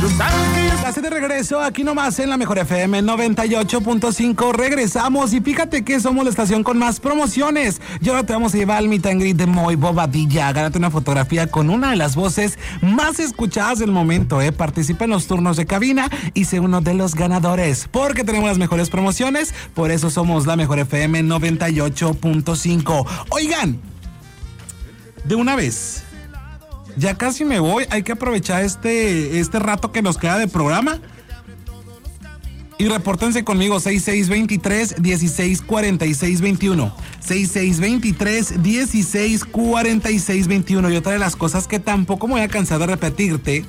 Casi de regreso, aquí nomás en la Mejor FM 98.5. Regresamos y fíjate que somos la estación con más promociones. Y ahora te vamos a llevar al meet and greet de Moy Bobadilla. Gánate una fotografía con una de las voces más escuchadas del momento. Participa en los turnos de cabina y sé uno de los ganadores. Porque tenemos las mejores promociones, por eso somos la Mejor FM 98.5. Oigan, de una vez, ya casi me voy, hay que aprovechar este rato que nos queda de programa. Y repórtense conmigo, 6623-164621. 6623-164621. Y otra de las cosas que tampoco me voy a cansar de repetirte.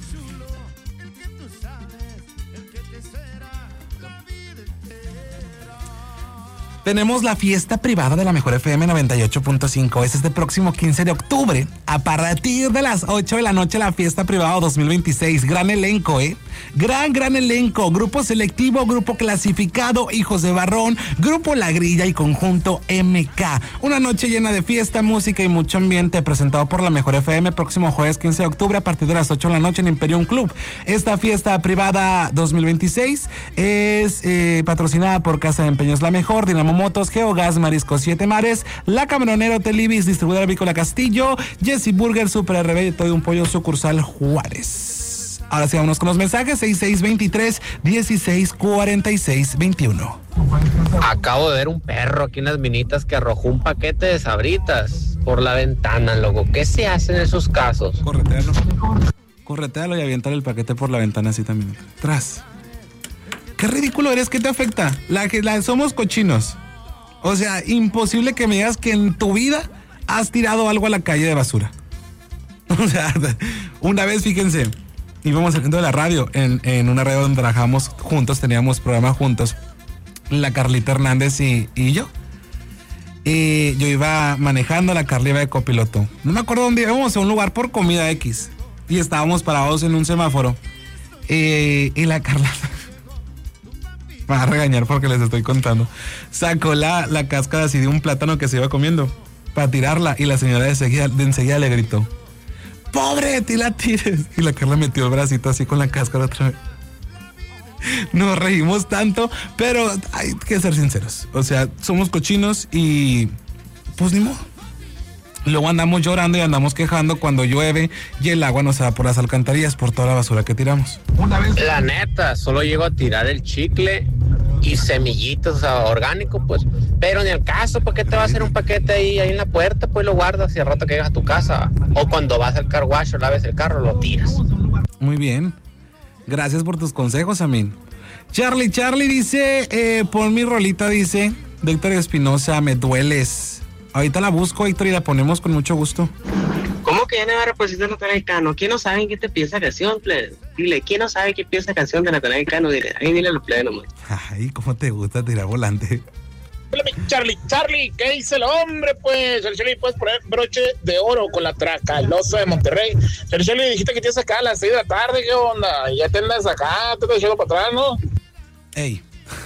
Tenemos la fiesta privada de la Mejor FM 98.5. Es este próximo 15 de octubre. A partir de las 8 de la noche, la fiesta privada 2026. Gran elenco, Gran elenco. Grupo selectivo, grupo clasificado, Hijos de Barrón, Grupo La Grilla y Conjunto MK. Una noche llena de fiesta, música y mucho ambiente. Presentado por la Mejor FM. Próximo jueves 15 de octubre a partir de las 8 de la noche en Imperium Club. Esta fiesta privada 2026 es patrocinada por Casa de Empeños La Mejor, Dinamo Motos, Geogas, Mariscos 7 Mares, La Camionera, Telibis, Distribuidora Avícola Castillo, Jesse Burger, Super RB y Todo un Pollo, sucursal Juárez. Ahora sí, vámonos con los mensajes. 6623-164621. Acabo de ver un perro aquí en Las Minitas que arrojó un paquete de Sabritas por la ventana, loco. ¿Qué se hace en esos casos? Corretealo y avientar el paquete por la ventana así también. Tras. Qué ridículo eres, ¿qué te afecta? Somos cochinos. O sea, imposible que me digas que en tu vida has tirado algo a la calle de basura. O sea, una vez, fíjense, íbamos saliendo de la radio, en una radio donde trabajamos juntos, teníamos programa juntos, la Carlita Hernández y yo. Y yo iba manejando, la Carla iba de copiloto. No me acuerdo dónde íbamos, a un lugar por comida X. Y estábamos parados en un semáforo. Y la Carla... Me va a regañar porque les estoy contando. Sacó la cáscara así de un plátano que se iba comiendo para tirarla y la señora de enseguida le gritó: ¡pobre, ti la tires! Y la Carla metió el bracito así con la cáscara otra vez. Nos reímos tanto, pero hay que ser sinceros. O sea, somos cochinos y pues ni modo. Luego andamos llorando y andamos quejando cuando llueve y el agua nos da por las alcantarillas por toda la basura que tiramos. La neta, solo llego a tirar el chicle y semillitas, o sea, orgánico, pues. Pero en el caso, ¿por qué te va a hacer un paquete ahí en la puerta? Pues lo guardas y al rato que llegas a tu casa. O cuando vas al car wash o laves el carro, lo tiras. Muy bien. Gracias por tus consejos, Amin. Charlie dice, pon mi rolita, dice, de Héctor Espinosa, Me Dueles. Ahorita la busco, Héctor, y la ponemos con mucho gusto. ¿Cómo que ya no va a repositar Natanael Cano? ¿Quién no sabe en qué te piensa canción, plebe? Dile, ¿quién no sabe qué piensa canción de Natanael Cano? Dile, ahí dile a los plebes nomás. Ay, ¿cómo te gusta tirar volante? Charlie, ¿qué dice el hombre? Pues, Charlie, puedes poner broche de oro con la traca, el oso de Monterrey. Charlie, dijiste que te ibas acá a las 6 de la tarde, ¿qué onda? Ya te andas acá, te estás echando para atrás, ¿no? Ey,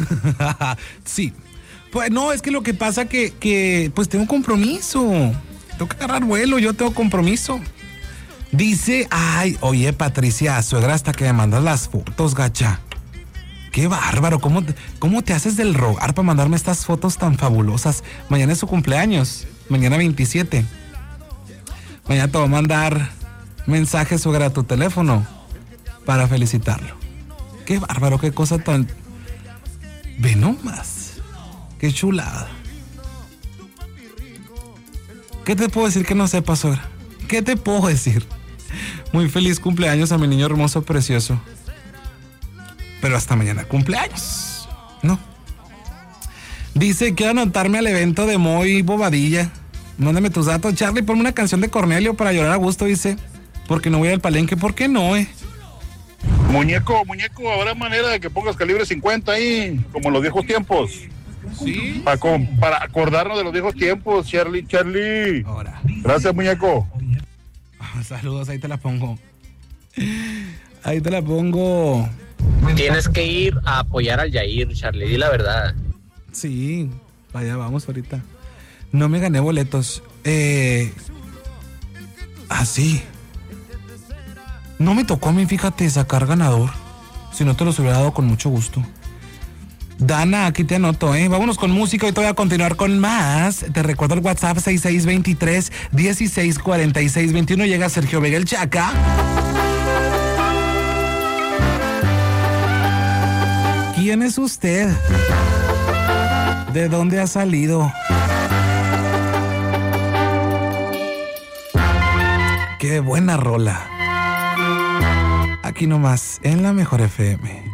sí. Pues no, es que lo que pasa que pues tengo un compromiso. Tengo que agarrar vuelo, yo tengo compromiso. Dice, ay, oye, Patricia, suegra, hasta que me mandas las fotos, gacha. Qué bárbaro, ¿cómo te haces del rogar para mandarme estas fotos tan fabulosas? Mañana es su cumpleaños, mañana 27. Mañana te voy a mandar mensaje, suegra, a tu teléfono para felicitarlo. Qué bárbaro, qué cosa tan... Ve nomás. Qué chulada. ¿Qué te puedo decir que no sepas, suegra? ¿Qué te puedo decir? Muy feliz cumpleaños a mi niño hermoso, precioso. Pero hasta mañana cumpleaños, ¿no? Dice, quiero anotarme al evento de Moy Bobadilla. Mándame tus datos, Charlie, ponme una canción de Cornelio para llorar a gusto, dice. Porque no voy al palenque. ¿Por qué no, Muñeco, ¿habrá manera de que pongas calibre 50 ahí, como en los viejos tiempos? Sí. Para acordarnos de los viejos tiempos, Charlie. Ahora. Gracias, muñeco. Saludos, ahí te la pongo. Ahí te la pongo. Tienes que ir a apoyar al Yair, Charlie, di la verdad. Sí, vaya, vamos ahorita. No me gané boletos. Sí. No me tocó a mí, fíjate, sacar ganador. Si no te los hubiera dado con mucho gusto. Dana, aquí te anoto, ¿eh? Vámonos con música y te voy a continuar con más. Te recuerdo el WhatsApp 6623-164621. Llega Sergio Vega el Chaca. ¿Quién es usted? ¿De dónde ha salido? Qué buena rola. Aquí nomás, en la Mejor FM.